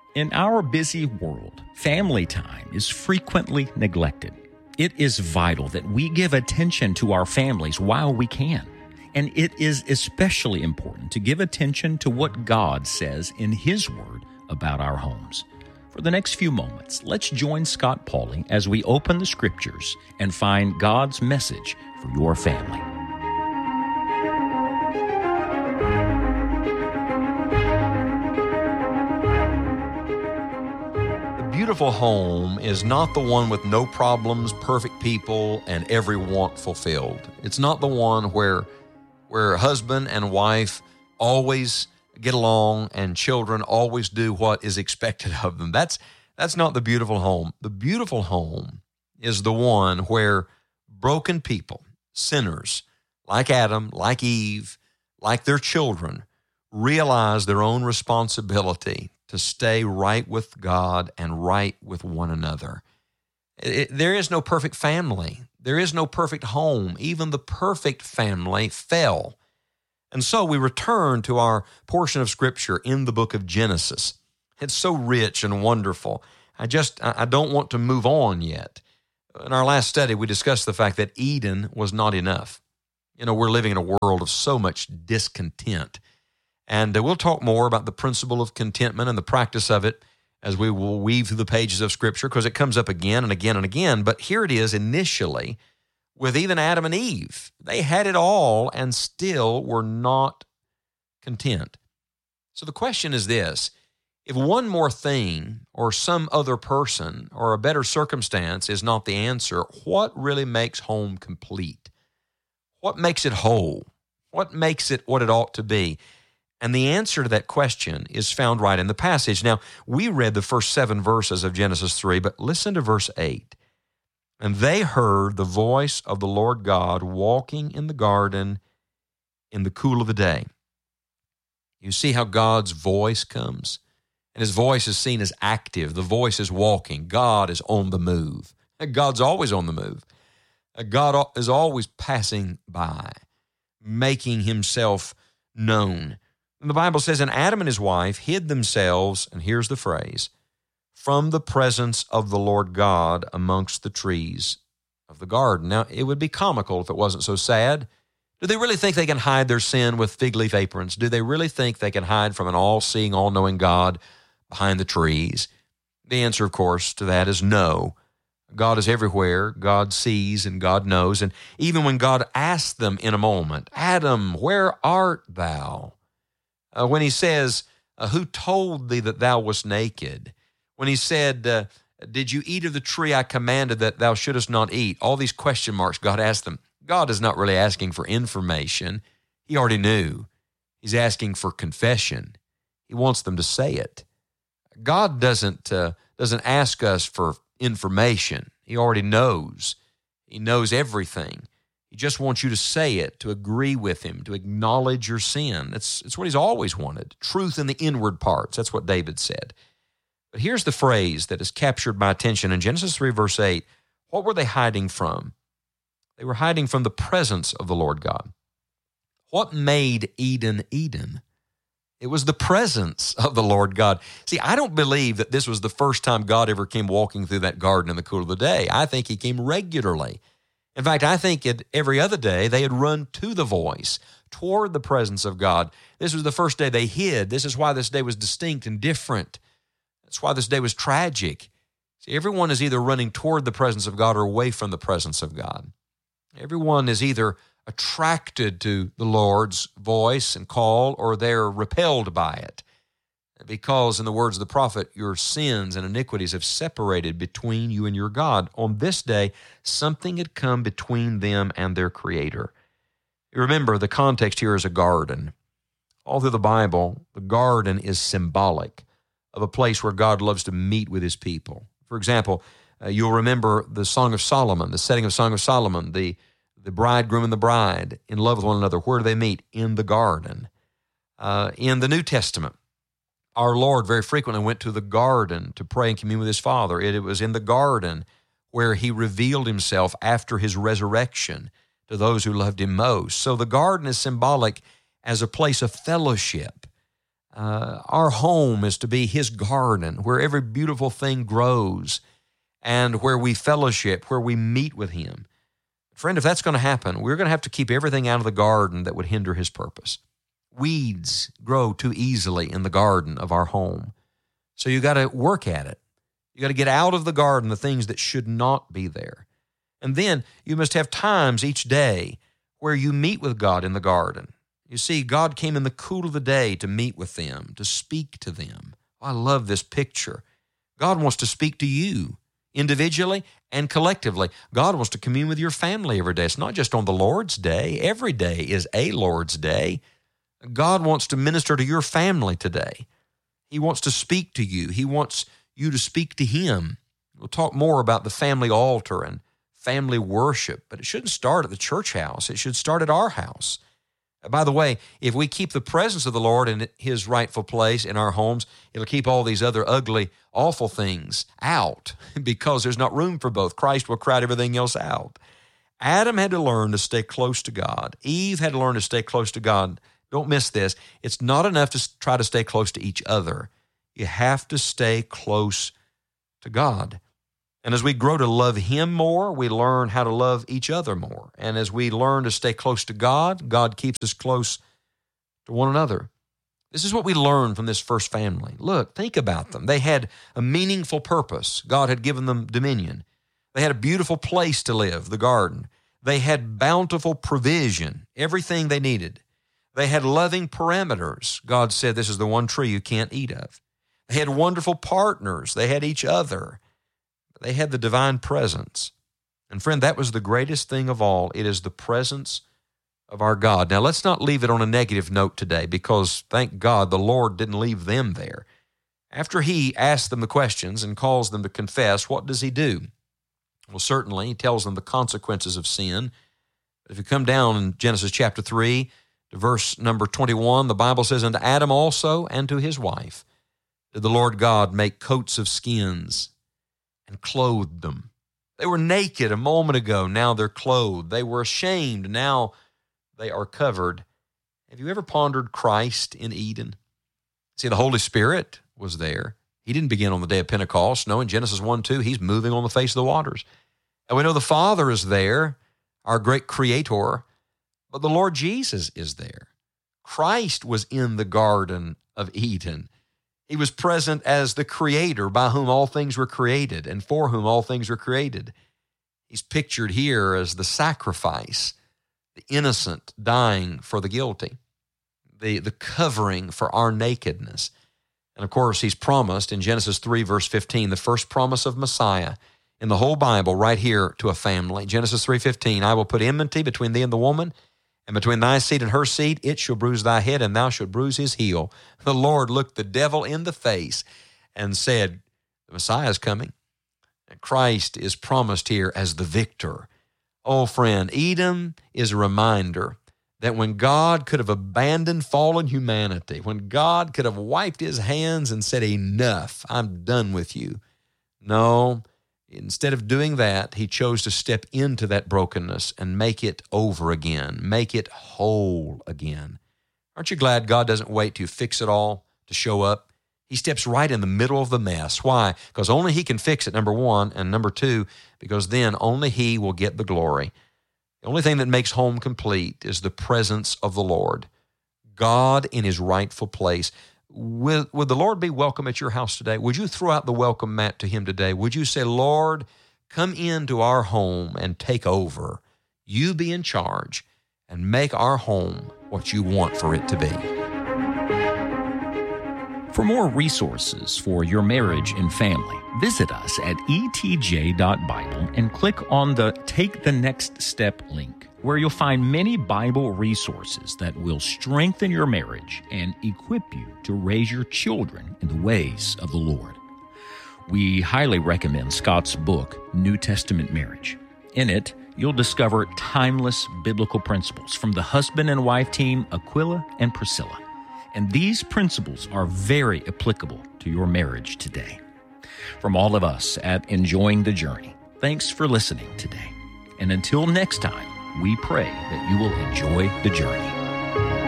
In our busy world, family time is frequently neglected. It is vital that we give attention to our families while we can. And it is especially important to give attention to what God says in His Word about our homes. For the next few moments, let's join Scott Pauley as we open the Scriptures and find God's message for your family. Beautiful home is not the one with no problems, perfect people, and every want fulfilled. It's not the one where husband and wife always get along and children always do what is expected of them. That's not the beautiful home. The beautiful home is the one where broken people, sinners, like Adam, like Eve, like their children, realize their own responsibility to stay right with God and right with one another. There is no perfect family. There is no perfect home. Even the perfect family fell. And so we return to our portion of Scripture in the book of Genesis. It's so rich and wonderful. I don't want to move on yet. In our last study, we discussed the fact that Eden was not enough. You know, we're living in a world of so much discontent. And we'll talk more about the principle of contentment and the practice of it as we will weave through the pages of Scripture, because it comes up again and again and again. But here it is initially with even Adam and Eve. They had it all and still were not content. So the question is this: if one more thing or some other person or a better circumstance is not the answer, what really makes home complete? What makes it whole? What makes it what it ought to be? And the answer to that question is found right in the passage. Now, we read the first 7 verses of Genesis 3, but listen to verse 8. And they heard the voice of the Lord God walking in the garden in the cool of the day. You see how God's voice comes? And His voice is seen as active. The voice is walking. God is on the move. God's always on the move. God is always passing by, making Himself known. And the Bible says, and Adam and his wife hid themselves, and here's the phrase, from the presence of the Lord God amongst the trees of the garden. Now, it would be comical if it wasn't so sad. Do they really think they can hide their sin with fig leaf aprons? Do they really think they can hide from an all-seeing, all-knowing God behind the trees? The answer, of course, to that is no. God is everywhere. God sees and God knows. And even when God asked them in a moment, Adam, where art thou? When He says, who told thee that thou wast naked? When He said, did you eat of the tree I commanded that thou shouldest not eat? All these question marks God asked them. God is not really asking for information. He already knew. He's asking for confession. He wants them to say it. God doesn't ask us for information. He already knows. He knows everything. He just wants you to say it, to agree with Him, to acknowledge your sin. It's what He's always wanted. Truth in the inward parts. That's what David said. But here's the phrase that has captured my attention in Genesis 3, verse 8. What were they hiding from? They were hiding from the presence of the Lord God. What made Eden Eden? It was the presence of the Lord God. See, I don't believe that this was the first time God ever came walking through that garden in the cool of the day. I think He came regularly. In fact, I think every other day they had run to the voice, toward the presence of God. This was the first day they hid. This is why this day was distinct and different. That's why this day was tragic. See, everyone is either running toward the presence of God or away from the presence of God. Everyone is either attracted to the Lord's voice and call, or they're repelled by it. Because, in the words of the prophet, your sins and iniquities have separated between you and your God. On this day, something had come between them and their Creator. Remember, the context here is a garden. All through the Bible, the garden is symbolic of a place where God loves to meet with His people. For example, you'll remember the Song of Solomon, the setting of Song of Solomon, the bridegroom and the bride in love with one another. Where do they meet? In the garden. In the New Testament, our Lord very frequently went to the garden to pray and commune with His Father. It was in the garden where He revealed Himself after His resurrection to those who loved Him most. So the garden is symbolic as a place of fellowship. Our home is to be His garden where every beautiful thing grows and where we fellowship, where we meet with Him. Friend, if that's going to happen, we're going to have to keep everything out of the garden that would hinder His purpose. Weeds grow too easily in the garden of our home. So you got to work at it. You got to get out of the garden the things that should not be there. And then you must have times each day where you meet with God in the garden. You see, God came in the cool of the day to meet with them, to speak to them. I love this picture. God wants to speak to you individually and collectively. God wants to commune with your family every day. It's not just on the Lord's day. Every day is a Lord's day. God wants to minister to your family today. He wants to speak to you. He wants you to speak to Him. We'll talk more about the family altar and family worship, but it shouldn't start at the church house. It should start at our house. By the way, if we keep the presence of the Lord in His rightful place in our homes, it'll keep all these other ugly, awful things out because there's not room for both. Christ will crowd everything else out. Adam had to learn to stay close to God. Eve had to learn to stay close to God. Don't miss this. It's not enough to try to stay close to each other. You have to stay close to God. And as we grow to love Him more, we learn how to love each other more. And as we learn to stay close to God, God keeps us close to one another. This is what we learn from this first family. Look, think about them. They had a meaningful purpose. God had given them dominion. They had a beautiful place to live, the garden. They had bountiful provision, everything they needed. They had loving parameters. God said, this is the one tree you can't eat of. They had wonderful partners. They had each other. They had the divine presence. And friend, that was the greatest thing of all. It is the presence of our God. Now, let's not leave it on a negative note today because, thank God, the Lord didn't leave them there. After He asks them the questions and calls them to confess, what does He do? Well, certainly, He tells them the consequences of sin. If you come down in Genesis chapter 3 to verse number 21, the Bible says, "And to Adam also and to his wife did the Lord God make coats of skins and clothed them." They were naked a moment ago. Now they're clothed. They were ashamed. Now they are covered. Have you ever pondered Christ in Eden? See, the Holy Spirit was there. He didn't begin on the day of Pentecost. No, in Genesis 1:2, He's moving on the face of the waters. And we know the Father is there, our great Creator, but the Lord Jesus is there. Christ was in the Garden of Eden. He was present as the Creator by whom all things were created and for whom all things were created. He's pictured here as the sacrifice, the innocent dying for the guilty, the covering for our nakedness. And of course, He's promised in Genesis 3, verse 15, the first promise of Messiah in the whole Bible right here to a family. Genesis 3:15, "I will put enmity between thee and the woman, and between thy seed and her seed, it shall bruise thy head, and thou shalt bruise his heel." The Lord looked the devil in the face and said, the Messiah is coming. And Christ is promised here as the victor. Oh, friend, Eden is a reminder that when God could have abandoned fallen humanity, when God could have wiped His hands and said, enough, I'm done with you. No, instead of doing that, He chose to step into that brokenness and make it over again, make it whole again. Aren't you glad God doesn't wait to fix it all to show up? He steps right in the middle of the mess. Why? Because only He can fix it, number one, and number two, because then only He will get the glory. The only thing that makes home complete is the presence of the Lord, God in His rightful place. Would the Lord be welcome at your house today? Would you throw out the welcome mat to Him today? Would you say, Lord, come into our home and take over. You be in charge and make our home what you want for it to be. For more resources for your marriage and family, visit us at etj.bible and click on the Take the Next Step link, where you'll find many Bible resources that will strengthen your marriage and equip you to raise your children in the ways of the Lord. We highly recommend Scott's book, New Testament Marriage. In it, you'll discover timeless biblical principles from the husband and wife team Aquila and Priscilla. And these principles are very applicable to your marriage today. From all of us at Enjoying the Journey, thanks for listening today. And until next time, we pray that you will enjoy the journey.